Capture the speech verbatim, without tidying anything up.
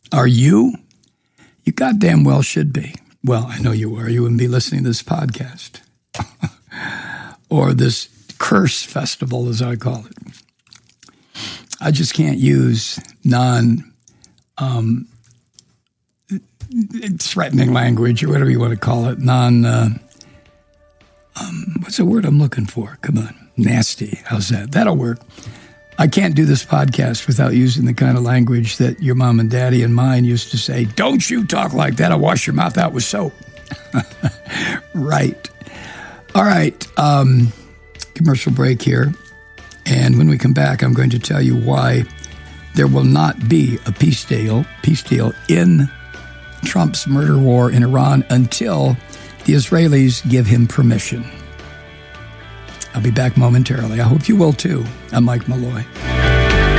Are you? You goddamn well should be. Well, I know you are. You wouldn't be listening to this podcast. Or this curse festival, as I call it. I just can't use non um, threatening language, or whatever you want to call it. Non, uh, um, what's the word I'm looking for? Come on. Nasty. How's that? That'll work. I can't do this podcast without using the kind of language that your mom and daddy and mine used to say. Don't you talk like that. I'll wash your mouth out with soap. Right. All right. Um, commercial break here. And when we come back, I'm going to tell you why there will not be a peace deal, peace deal in Trump's murder war in Iran until the Israelis give him permission. I'll be back momentarily. I hope you will too. I'm Mike Malloy.